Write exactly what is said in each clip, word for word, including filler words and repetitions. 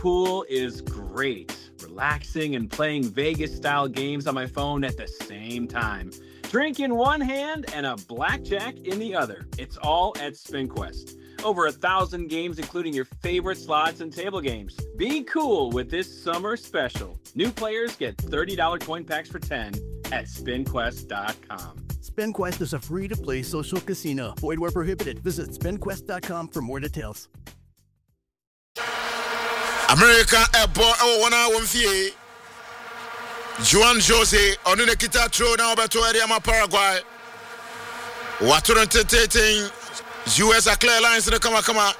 pool is great. Relaxing and playing Vegas-style games on my phone at the same time. Drink in one hand and a blackjack in the other. It's all at SpinQuest. Over a thousand games, including your favorite slots and table games. Be cool with this summer special. New players get thirty dollars coin packs for ten at spin quest dot com. SpinQuest is a free-to-play social casino. Void where prohibited. Visit spin quest dot com for more details. America airport oh one hour one fee. Juan Jose on the kita throw now beto area ma Paraguay. Watu entertaining U S a clear lines in the kama kama.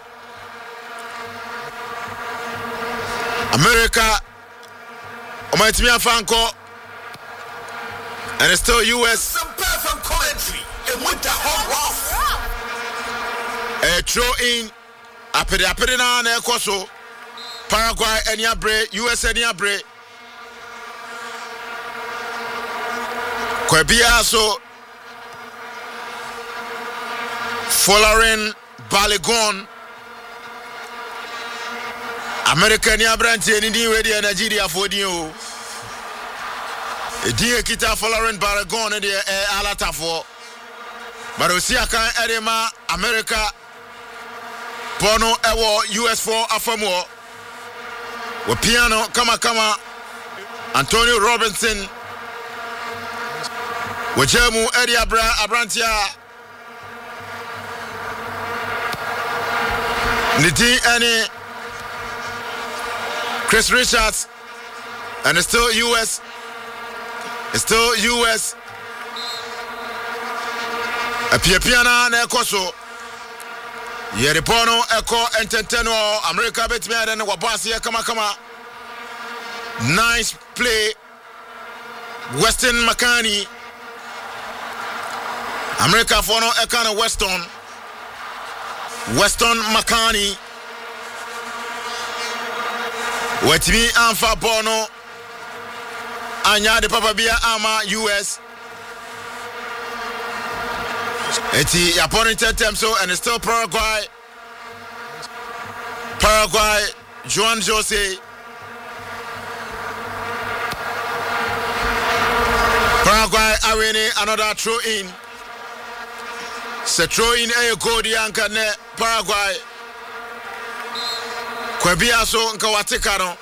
America Omaitimi Afanko. And it's still U S. Some perfect commentary and with the hot rough. A throw in. Apede apede na na ekoso. Paraguay any abre, U S any abre. Kwebia so Following Balogun. American any abre any di we di Nigeria for di o. Edie kita Following Balogun de alata for. But Osia kan edema America Bono ewo U S four afamo. With piano, kama kama, Antonio Robinson, with Jemu Eddie Abra Abrantia, Nidi Annie, Chris Richards, and it's still U S. It's still U S. A piano and a coso. Yeripono Echo Ententeno America bet me and Wabasi kama kama. Nice play. Weston McCarney. America for no Ekana Weston. Weston McCarney. Wetimi Anfa Bono. Anya de Papa Bia Ama U S. Eti Yapon Temso and it's still Paraguay. Paraguay, Juan Jose. Paraguay Awene, another throw in. Se throw in a go di ankane Paraguay. Kwebiaso nkawatikano.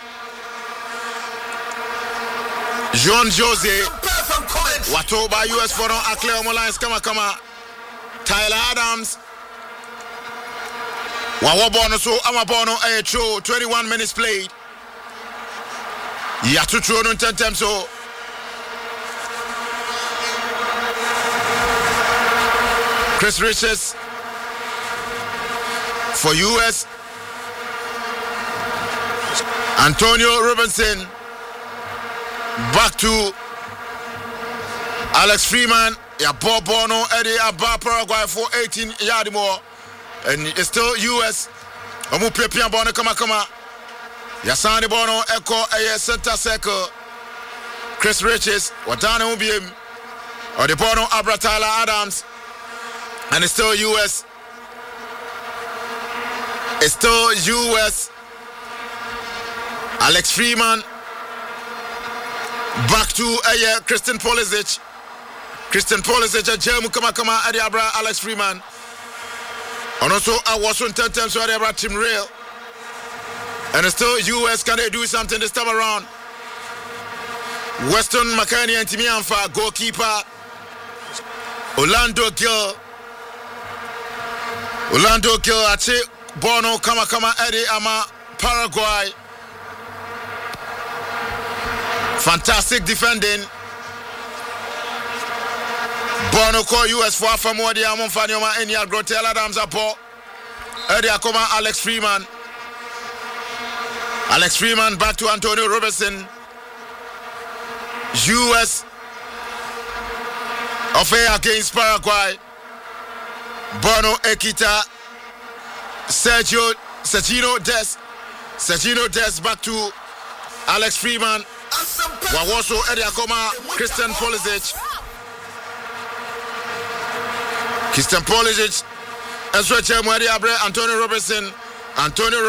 Juan Jose. Wato by U S for no Acleo Molines kama kama. Tyler Adams. Wawabono so Amabono a throw. twenty-one minutes played. Yatu throw no ten times so. Chris Richards for U S. Antonio Robinson. Back to Alex Freeman. Ya Bobono Eddie Abba Paraguay for eighteen yard more. And it's still U S. Omu Pepian Bono kama kama. Ya Sani Bono Echo a center circle. Chris Richards. Watana Ubiem. Or the Bono Abra Tyler Adams. And it's still U S. It's still U S. Alex Freeman. Back to uh, Christian Pulisic. Christian Pulisic a Jemu kama kama Adiabra Alex Freeman. And also I was on ten times so Adiabra Tim Rail. And it's still U S. Can they do something this time around? Weston McCarney and Timi Anfa, goalkeeper. Orlando Gill. Orlando Gill Ache Bono kama kama Eddie Ama Paraguay. Fantastic defending. Bono call U S for Afamodi Amon Fanioma Enya Grotel Adams Apo. Eddie Akoma Alex Freeman. Alex Freeman back to Antonio Robertson. U S affair against Paraguay. Bono Ekita. Sergio Sergino Des. Sergino Des back to Alex Freeman. Wawoso Eddie Akoma Christian Pulisic. Christian Pulisic. Ezra Chemwadi Abre Antonio Robertson. Antonio